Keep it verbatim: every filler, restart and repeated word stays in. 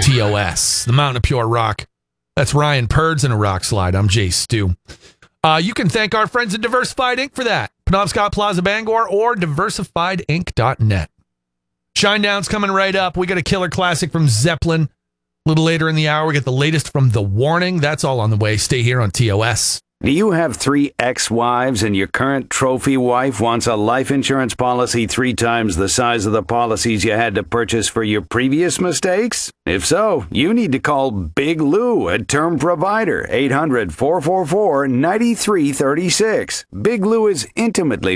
T O S, the Mountain of Pure Rock. That's Ryan Purds in a rock slide. I'm Jay Stu. Uh, you can thank our friends at Diversified Incorporated for that. Penobscot Plaza Bangor or diversified inc dot net. Shinedown's coming right up. We got a killer classic from Zeppelin. A little later in the hour, we get the latest from The Warning. That's all on the way. Stay here on T O S. Do you have three ex-wives and your current trophy wife wants a life insurance policy three times the size of the policies you had to purchase for your previous mistakes? If so, you need to call Big Lou, a term provider, eight hundred, four four four, nine three three six. Big Lou is intimately